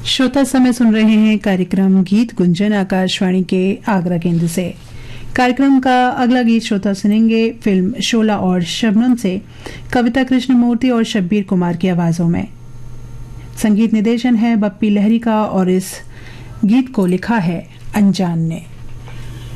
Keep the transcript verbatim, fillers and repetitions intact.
श्रोता समय सुन रहे हैं कार्यक्रम गीत गुंजन आकाशवाणी के आगरा केंद्र से। कार्यक्रम का अगला गीत श्रोता सुनेंगे फिल्म शोला और शबनम से कविता कृष्णमूर्ति और शब्बीर कुमार की आवाजों में। संगीत निर्देशन है बप्पी लहरी का और इस गीत को लिखा है अनजान ने।